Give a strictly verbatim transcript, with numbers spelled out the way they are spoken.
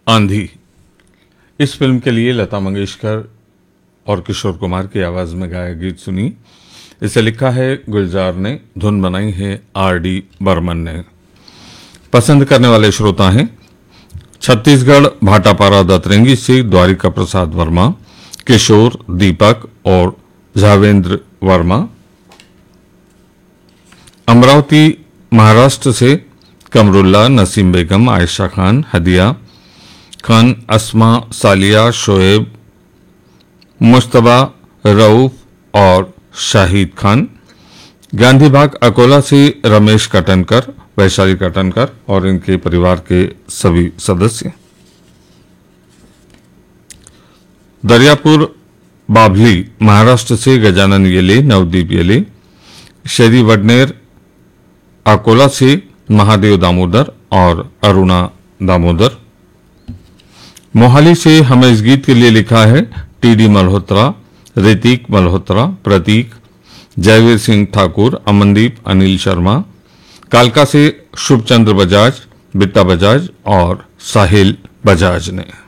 आंधी। इस फिल्म के लिए लता मंगेशकर और किशोर कुमार की आवाज में गाया गीत सुनी। इसे लिखा है गुलजार ने, धुन बनाई है आर डी बर्मन ने। पसंद करने वाले श्रोता हैं छत्तीसगढ़ भाटापारा दतरंगी से द्वारिका प्रसाद वर्मा, किशोर, दीपक और झावेंद्र वर्मा। अमरावती महाराष्ट्र से कमरुल्ला, नसीम बेगम, आयशा खान, हदिया खान, अस्मा, सालिया, शोएब, मुश्तबा, रऊफ और शाहिद खान। गांधी बाग अकोला से रमेश कटनकर, वैशाली कटनकर और इनके परिवार के सभी सदस्य। दरियापुर बाभली महाराष्ट्र से गजानन येले, नवदीप येले। शेरी वडनेर अकोला से महादेव दामोदर और अरुणा दामोदर। मोहाली से हमें इस गीत के लिए लिखा है टी डी मल्होत्रा, ऋतिक मल्होत्रा, प्रतीक, जयवीर सिंह ठाकुर, अमनदीप, अनिल शर्मा। कालका से शुभचंद्र बजाज, बिट्टा बजाज और साहिल बजाज ने।